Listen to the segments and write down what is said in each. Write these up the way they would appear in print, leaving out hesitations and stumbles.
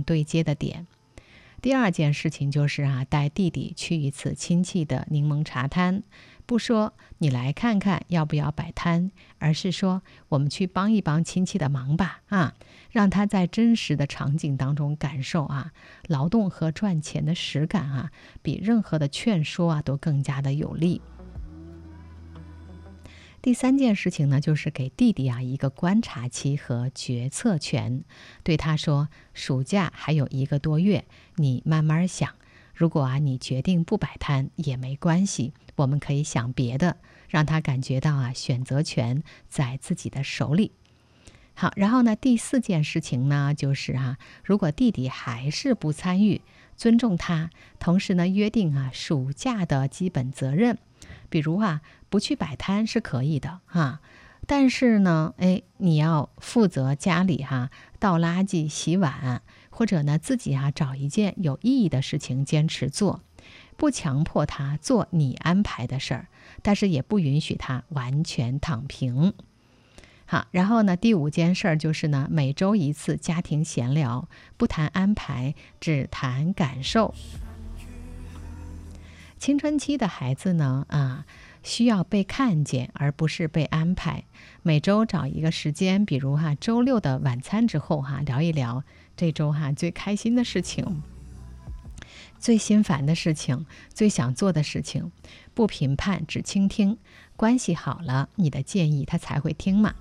对接的点。第二件事情就是带弟弟去一次亲戚的柠檬茶摊，不说你来看看要不要摆摊，而是说我们去帮一帮亲戚的忙吧，让他在真实的场景当中感受劳动和赚钱的实感比任何的劝说都更加的有力。第三件事情呢，就是给弟弟一个观察期和决策权，对他说，暑假还有1个多月，你慢慢想，如果你决定不摆摊也没关系，我们可以想别的，让他感觉到选择权在自己的手里。好，然后呢，第4件事情呢，就是如果弟弟还是不参与，尊重他，同时呢，约定暑假的基本责任。比如不去摆摊是可以的但是呢，你要负责家里倒垃圾、洗碗，或者呢自己找一件有意义的事情坚持做，不强迫他做你安排的事儿，但是也不允许他完全躺平。好，然后呢，第5件事儿就是呢，每周1次家庭闲聊，不谈安排，只谈感受。青春期的孩子呢，需要被看见，而不是被安排。每周找一个时间，比如周6的晚餐之后聊一聊这周最开心的事情，最心烦的事情，最想做的事情，不评判，只倾听。关系好了，你的建议他才会听嘛。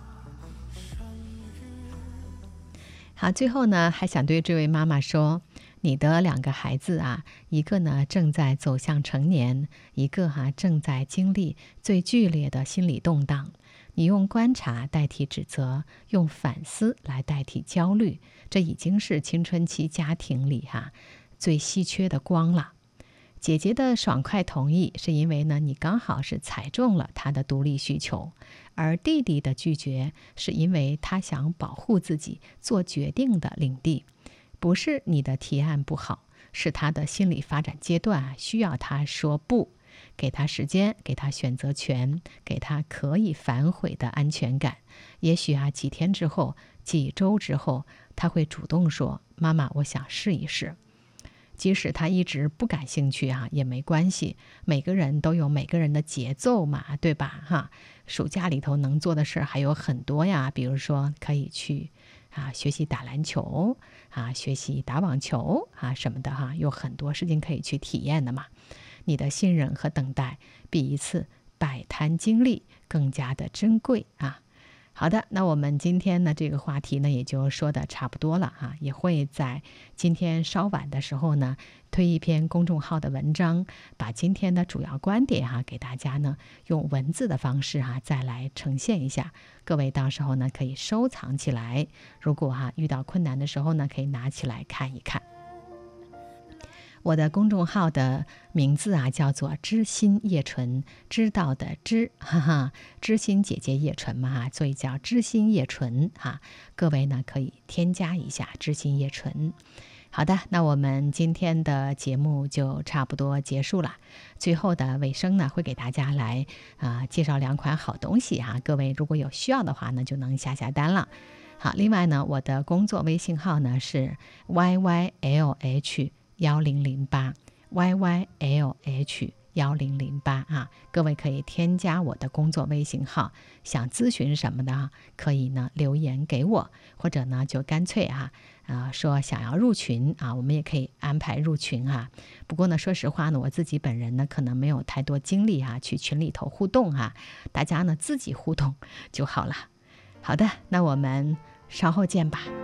好，最后呢，还想对这位妈妈说，你的2个孩子一个呢正在走向成年，一个正在经历最剧烈的心理动荡。你用观察代替指责，用反思来代替焦虑，这已经是青春期家庭里最稀缺的光了。姐姐的爽快同意是因为呢，你刚好是踩中了她的独立需求，而弟弟的拒绝是因为他想保护自己做决定的领地。不是你的提案不好，是他的心理发展阶段需要他说不，给他时间，给他选择权，给他可以反悔的安全感。也许几天之后，几周之后，他会主动说，妈妈，我想试一试。即使他一直不感兴趣也没关系，每个人都有每个人的节奏嘛，对吧暑假里头能做的事还有很多呀，比如说可以去学习打篮球学习打网球什么的有很多事情可以去体验的嘛。你的信任和等待比一次摆摊经历更加的珍贵好的，那我们今天呢这个话题呢也就说的差不多了也会在今天稍晚的时候呢推一篇公众号的文章，把今天的主要观点给大家呢用文字的方式再来呈现一下。各位到时候呢可以收藏起来，如果遇到困难的时候呢可以拿起来看一看。我的公众号的名字叫做知心叶纯，知道的知，知心姐姐叶纯嘛所以叫知心叶纯各位呢可以添加一下知心叶纯。好的，那我们今天的节目就差不多结束了。最后的尾声呢，会给大家来介绍2款好东西各位如果有需要的话呢，就能下单了。好，另外呢，我的工作微信号呢是 YYLH1008 YYLH1008各位可以添加我的工作微信号，想咨询什么的可以呢留言给我，或者呢就干脆说想要入群我们也可以安排入群不过呢说实话呢，我自己本人呢可能没有太多精力去群里头互动大家呢自己互动就好了。好的，那我们稍后见吧。